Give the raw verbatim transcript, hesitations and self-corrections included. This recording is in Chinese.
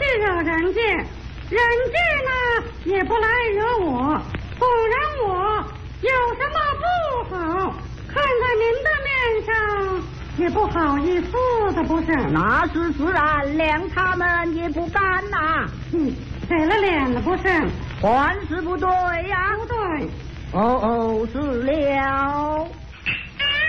惹人家，人家呢也不来惹我，不然我有什么不好，看在您的面上也不好意思的，不是？ 那是自然，连他们也不敢呐、啊。 嗯，给了脸了，不是？ 还是不对呀、 不对。 哦哦，是了。